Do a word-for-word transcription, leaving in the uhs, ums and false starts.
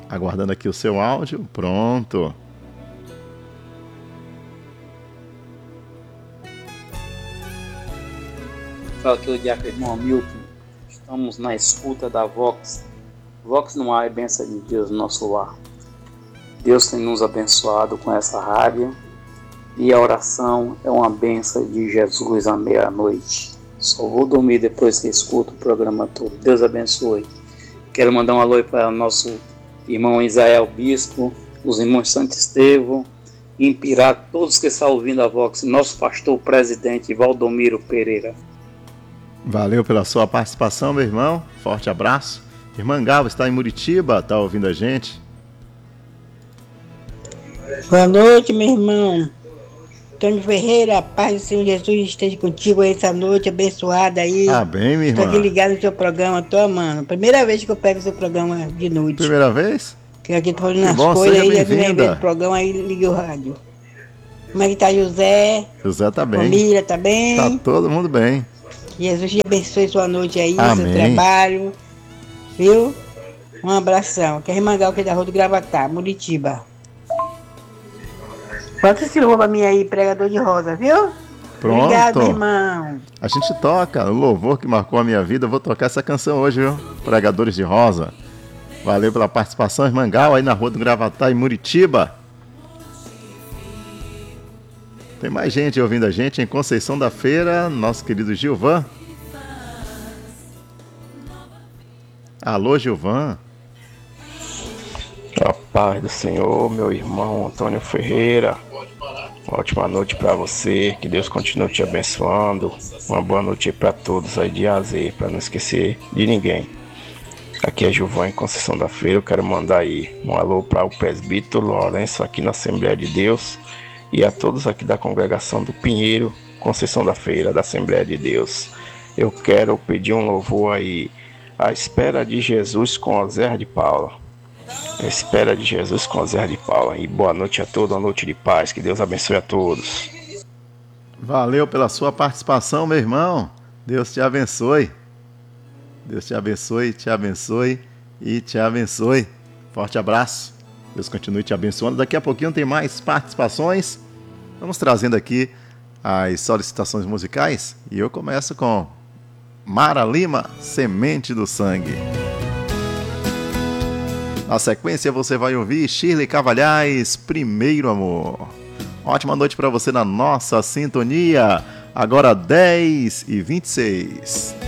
Aguardando aqui o seu áudio. Pronto. Fala aqui o diácono irmão Milton. Estamos na escuta da Vox. Vox no ar é bênção de Deus no nosso lar. Deus tem nos abençoado com essa rádio. E a oração é uma bênção de Jesus à meia-noite. Só vou dormir depois que escuto o programa todo. Deus abençoe. Quero mandar um alô para o nosso irmão Israel Bispo, os irmãos Santo Estevão, Impirá, todos que estão ouvindo a Vox, nosso pastor presidente Valdomiro Pereira. Valeu pela sua participação, meu irmão. Forte abraço. Irmã Gava está em Muritiba, está ouvindo a gente. Boa noite, meu irmão. Antônio Ferreira, a paz do Senhor Jesus esteja contigo essa noite abençoada aí. Amém, minha irmã. Estou aqui ligado no seu programa, tô amando. Primeira vez que eu pego seu programa de noite. Primeira vez? Que aqui tô fazendo as coisas aí, a primeira vez do programa aí, liga o rádio. Como é que tá José? José tá bem. Família tá bem? Tá todo mundo bem. Jesus te abençoe sua noite aí, Amém. seu trabalho. Viu? Um abração. Que é Remangal, que é da Rua do Gravatá, Muritiba. Bota esse louvor pra mim aí, pregador de rosa, viu? Pronto. Obrigado, irmão. A gente toca o louvor que marcou a minha vida. Eu vou tocar essa canção hoje, viu? Pregadores de Rosa. Valeu pela participação, irmã Gal, aí na Rua do Gravatá, em Muritiba. Tem mais gente ouvindo a gente em Conceição da Feira, nosso querido Gilvan. Alô, Gilvan. A paz do Senhor, meu irmão Antônio Ferreira. Uma ótima noite para você, que Deus continue te abençoando. Uma boa noite para todos aí de A a Z, para não esquecer de ninguém. Aqui é Gilvan em Conceição da Feira. Eu quero mandar aí um alô para o presbítero Lourenço aqui na Assembleia de Deus e a todos aqui da congregação do Pinheiro, Conceição da Feira, da Assembleia de Deus. Eu quero pedir um louvor aí, A Espera de Jesus com Oséias de Paula. A Espera de Jesus com Oséias de Paula. E boa noite a todos, uma noite de paz, que Deus abençoe a todos. Valeu pela sua participação, meu irmão. Deus te abençoe. Deus te abençoe, te abençoe e te abençoe. Forte abraço. Deus continue te abençoando. Daqui a pouquinho tem mais participações. Vamos trazendo aqui as solicitações musicais. E eu começo com Mara Lima, Semente do Sangue. Na sequência você vai ouvir Shirley Cavalhais, Primeiro Amor. Ótima noite para você na nossa sintonia. Agora dez e vinte e seis.